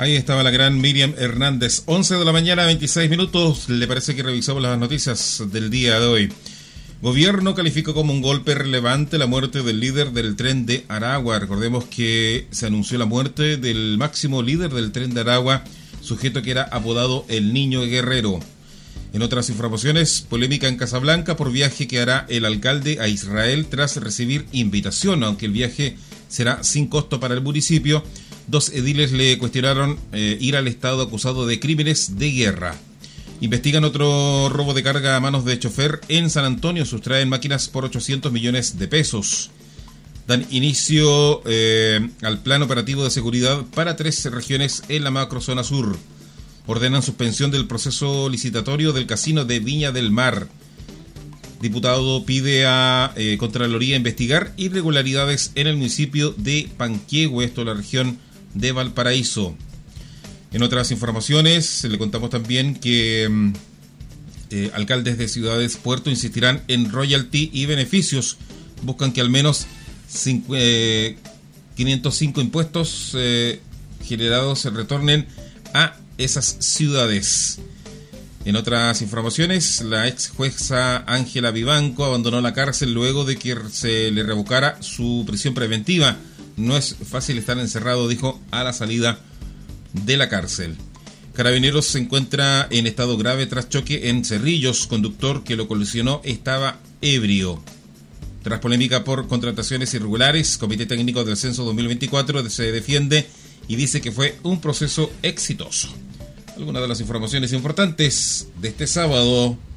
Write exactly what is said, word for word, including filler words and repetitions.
Ahí estaba la gran Miriam Hernández. once de la mañana, veintiséis minutos. Le parece que revisamos las noticias del día de hoy. Gobierno calificó como un golpe relevante la muerte del líder del tren de Aragua. Recordemos que se anunció la muerte del máximo líder del tren de Aragua, sujeto que era apodado el Niño Guerrero. En otras informaciones, polémica en Casablanca por viaje que hará el alcalde a Israel tras recibir invitación, aunque el viaje será sin costo para el municipio. Dos ediles le cuestionaron eh, ir al Estado acusado de crímenes de guerra. Investigan otro robo de carga a manos de chofer en San Antonio. Sustraen máquinas por ochocientos millones de pesos. Dan inicio eh, al plan operativo de seguridad para tres regiones en la macrozona sur. Ordenan suspensión del proceso licitatorio del casino de Viña del Mar. Diputado pide a eh, Contraloría investigar irregularidades en el municipio de Panquehue, esto en la región de Valparaíso. En otras informaciones, le contamos también que eh, alcaldes de ciudades puerto insistirán en royalty y beneficios. Buscan que al menos cinco, eh, quinientos cinco impuestos eh, generados se retornen a esas ciudades. En otras informaciones, la ex jueza Ángela Vivanco abandonó la cárcel luego de que se le revocara su prisión preventiva. No es fácil estar encerrado, dijo a la salida de la cárcel. Carabineros se encuentra en estado grave tras choque en Cerrillos. Conductor que lo colisionó estaba ebrio. Tras polémica por contrataciones irregulares, Comité Técnico del Censo dos mil veinticuatro se defiende y dice que fue un proceso exitoso. Algunas de las informaciones importantes de este sábado